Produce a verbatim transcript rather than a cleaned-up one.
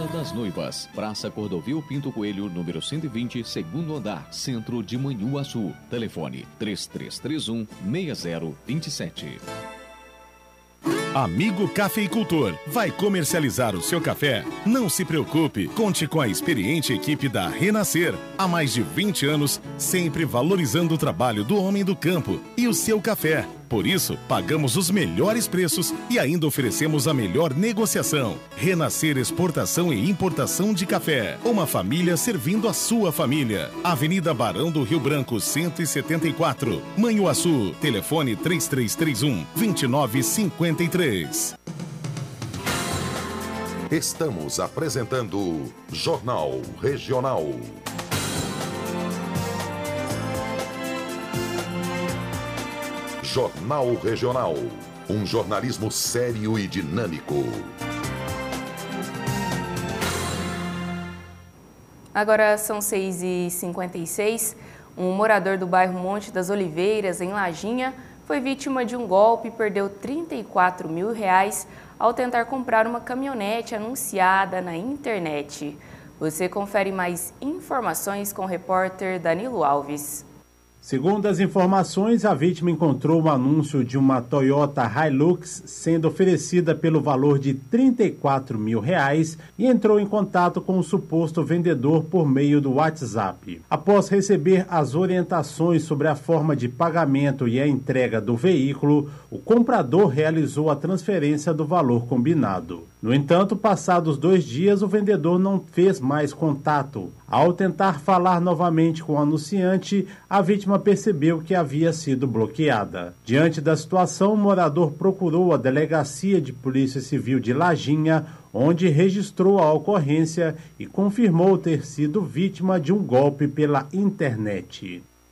Casa das Noivas, Praça Cordovil Pinto Coelho, número cento e vinte, segundo andar, Centro de Manhuaçu. Telefone três três três um, seis zero dois sete. Amigo cafeicultor, vai comercializar o seu café? Não se preocupe, conte com a experiente equipe da Renascer. Há mais de vinte anos, sempre valorizando o trabalho do homem do campo e o seu café. Por isso, pagamos os melhores preços e ainda oferecemos a melhor negociação. Renascer Exportação e Importação de Café. Uma família servindo a sua família. Avenida Barão do Rio Branco, cento e setenta e quatro. Manhuaçu. Telefone três três três um, dois nove cinco três. Estamos apresentando Jornal Regional. Jornal Regional. Um jornalismo sério e dinâmico. Agora são seis e cinquenta e seis. Um morador do bairro Monte das Oliveiras, em Lajinha, foi vítima de um golpe e perdeu trinta e quatro mil reais ao tentar comprar uma caminhonete anunciada na internet. Você confere mais informações com o repórter Danilo Alves. Segundo as informações, a vítima encontrou um anúncio de uma Toyota Hilux sendo oferecida pelo valor de trinta e quatro mil reais e entrou em contato com o suposto vendedor por meio do WhatsApp. Após receber as orientações sobre a forma de pagamento e a entrega do veículo, o comprador realizou a transferência do valor combinado. No entanto, passados dois dias, o vendedor não fez mais contato. Ao tentar falar novamente com o anunciante, a vítima percebeu que havia sido bloqueada. Diante da situação, o morador procurou a Delegacia de Polícia Civil de Lajinha, onde registrou a ocorrência e confirmou ter sido vítima de um golpe pela internet.